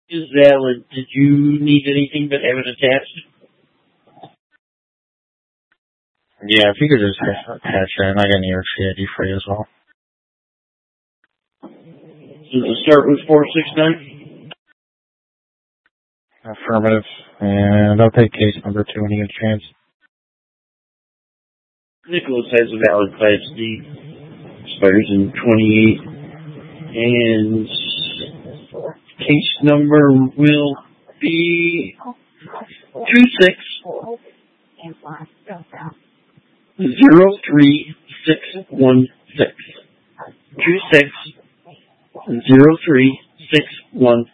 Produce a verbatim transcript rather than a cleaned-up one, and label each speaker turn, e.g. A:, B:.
A: Is valid. Did you need anything but have it attached?
B: Yeah, if you could just attach that, and I got an E R C I D for you as well.
A: So the start was four six nine?
B: Affirmative. And I'll take case number two when you get a chance.
A: Nicholas has a valid Class D. Expires in twenty-eight. And case number will be two six zero three six one six. two six zero three six one